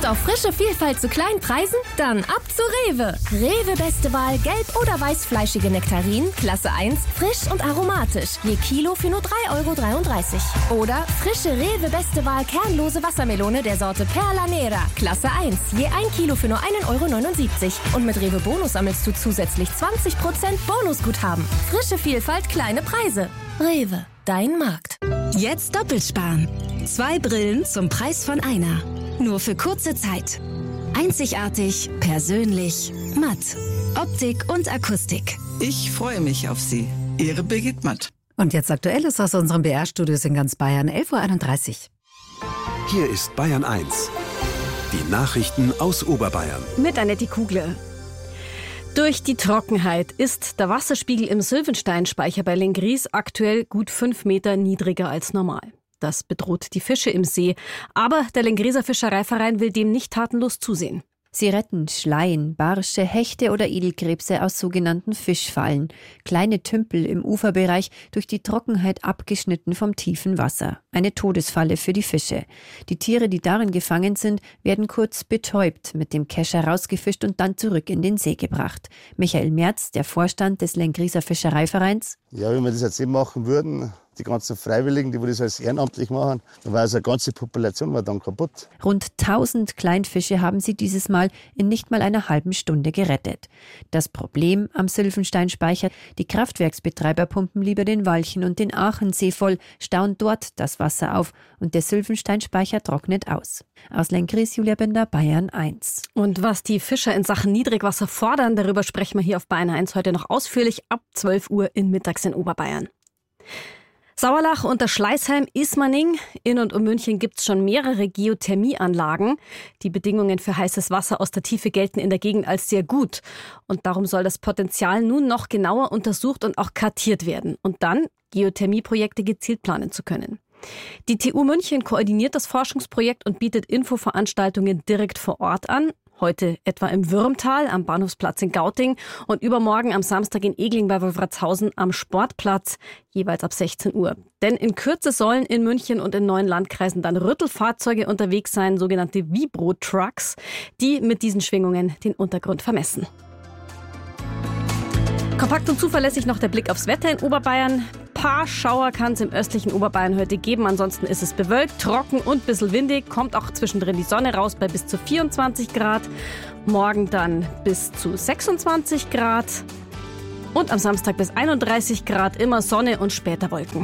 auf frische Vielfalt zu kleinen Preisen? Dann ab zu Rewe. Rewe beste Wahl gelb- oder weißfleischige Nektarinen, Klasse 1, frisch und aromatisch. Je Kilo für nur 3,33 €. Oder frische Rewe beste Wahl kernlose Wassermelone der Sorte Perla Nera, Klasse 1, je 1 Kilo für nur 1,79 €. Und mit Rewe Bonus sammelst du zusätzlich 20% Bonusguthaben. Frische Vielfalt, kleine Preise. Rewe, dein Markt. Jetzt doppelt sparen. 2 Brillen zum Preis von einer. Nur für kurze Zeit. Einzigartig, persönlich, matt. Optik und Akustik. Ich freue mich auf Sie. Ihre Birgit Matt. Und jetzt Aktuelles aus unserem BR-Studios in ganz Bayern, 11:31 Uhr. Hier ist Bayern 1. Die Nachrichten aus Oberbayern. Mit Annette Kugler. Durch die Trockenheit ist der Wasserspiegel im Sylvensteinspeicher bei Lenggries aktuell gut 5 Meter niedriger als normal. Das bedroht die Fische im See. Aber der Lengrieser Fischereiverein will dem nicht tatenlos zusehen. Sie retten Schleien, Barsche, Hechte oder Edelkrebse aus sogenannten Fischfallen. Kleine Tümpel im Uferbereich, durch die Trockenheit abgeschnitten vom tiefen Wasser. Eine Todesfalle für die Fische. Die Tiere, die darin gefangen sind, werden kurz betäubt, mit dem Kescher rausgefischt und dann zurück in den See gebracht. Michael Merz, der Vorstand des Lengrieser Fischereivereins. Ja, wenn wir das jetzt eben machen würden, die ganzen Freiwilligen, die das als ehrenamtlich machen, dann war also eine ganze Population war dann kaputt. Rund 1000 Kleinfische haben sie dieses Mal in nicht mal einer halben Stunde gerettet. Das Problem am Sylvensteinspeicher: die Kraftwerksbetreiber pumpen lieber den Walchen und den Aachensee voll, stauen dort das Wasser auf und der Sylvensteinspeicher trocknet aus. Aus Lenggries, Julia Bender, Bayern 1. Und was die Fischer in Sachen Niedrigwasser fordern, darüber sprechen wir hier auf Bayern 1 heute noch ausführlich ab 12 Uhr in Mittags in Oberbayern. Sauerlach und der Schleißheim Ismaning. In und um München gibt es schon mehrere Geothermieanlagen. Die Bedingungen für heißes Wasser aus der Tiefe gelten in der Gegend als sehr gut. Und darum soll das Potenzial nun noch genauer untersucht und auch kartiert werden. Und dann Geothermieprojekte gezielt planen zu können. Die TU München koordiniert das Forschungsprojekt und bietet Infoveranstaltungen direkt vor Ort an. Heute etwa im Würmtal am Bahnhofsplatz in Gauting und übermorgen am Samstag in Egling bei Wolfratshausen am Sportplatz, jeweils ab 16 Uhr. Denn in Kürze sollen in München und in 9 Landkreisen dann Rüttelfahrzeuge unterwegs sein, sogenannte Vibro-Trucks, die mit diesen Schwingungen den Untergrund vermessen. Kompakt und zuverlässig noch der Blick aufs Wetter in Oberbayern. Paar Schauer kann es im östlichen Oberbayern heute geben. Ansonsten ist es bewölkt, trocken und ein bisschen windig. Kommt auch zwischendrin die Sonne raus bei bis zu 24 Grad. Morgen dann bis zu 26 Grad. Und am Samstag bis 31 Grad. Immer Sonne und später Wolken.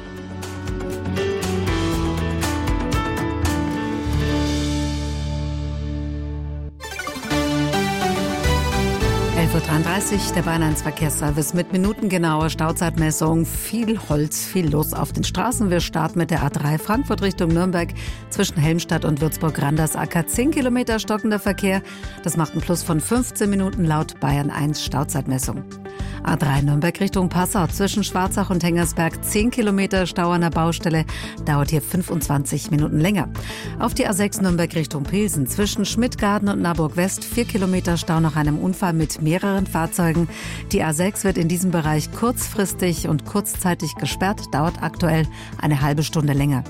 11:33 Uhr, der Bayern 1 Verkehrsservice mit minutengenauer Stauzeitmessung. Viel Holz, viel los auf den Straßen. Wir starten mit der A3 Frankfurt Richtung Nürnberg. Zwischen Helmstadt und Würzburg-Randersacker 10 Kilometer stockender Verkehr. Das macht einen Plus von 15 Minuten laut Bayern 1 Stauzeitmessung. A3 Nürnberg Richtung Passau. Zwischen Schwarzach und Hengersberg 10 Kilometer Stau an der Baustelle. Dauert hier 25 Minuten länger. Auf die A6 Nürnberg Richtung Pilsen. Zwischen Schmidtgarten und Naburg West 4 Kilometer Stau nach einem Unfall mit mehreren Fahrzeugen. Die A6 wird in diesem Bereich kurzfristig und kurzzeitig gesperrt. Dauert aktuell eine halbe Stunde länger.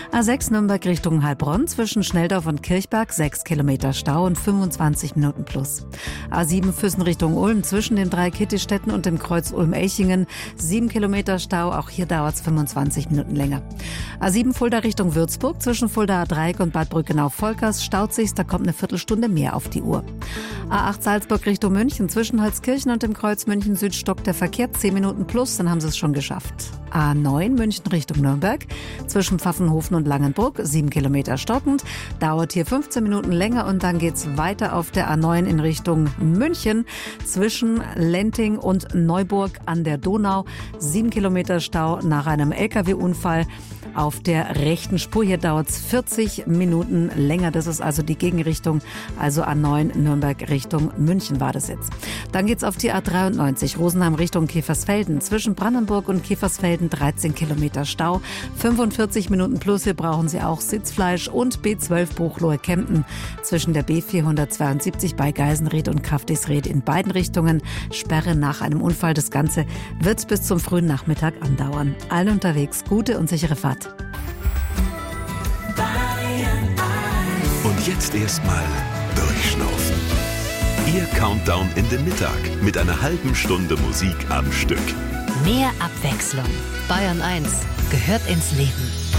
A6 Nürnberg Richtung Heilbronn. Zwischen Schnelldorf und Kirchberg 6 Kilometer Stau und 25 Minuten plus. A7 Füssen Richtung Ulm. Zwischen den 3 Kittistädten und dem Kreuz Ulm-Elchingen 7 Kilometer Stau. Auch hier dauert es 25 Minuten länger. A7 Fulda Richtung Würzburg. Zwischen Fuldaer Dreieck und Bad Brückenau-Volkers staut sich. Da kommt eine Viertelstunde mehr auf die Uhr. A8 Salzburg Richtung München. Zwischen Holzkirchen und dem Kreuz München Süd stockt der Verkehr 10 Minuten plus. Dann haben sie es schon geschafft. A9 München Richtung Nürnberg. Zwischen Pfaffenhofen und Langenbrug 7 Kilometer stockend. Dauert hier 15 Minuten länger und dann geht's weiter auf der A9 in Richtung München. Zwischen Lenting und Neuburg an der Donau 7 Kilometer Stau nach einem LKW-Unfall. Auf der rechten Spur hier dauert es 40 Minuten länger. Das ist also die Gegenrichtung, also A9 Nürnberg Richtung München war das jetzt. Dann geht's auf die A93 Rosenheim Richtung Käfersfelden. Zwischen Brandenburg und Käfersfelden 13 Kilometer Stau. 45 Minuten plus. Hier brauchen Sie auch Sitzfleisch und B12 Buchloe-Kempten. Zwischen der B472 bei Geisenried und Kaftisried in beiden Richtungen. Sperre nach einem Unfall. Das Ganze wird bis zum frühen Nachmittag andauern. Allen unterwegs gute und sichere Fahrt. Und Und jetzt erstmal durchschnaufen. Ihr Countdown in den Mittag mit einer halben Stunde Musik am Stück. Mehr Abwechslung. Bayern 1 gehört ins Leben.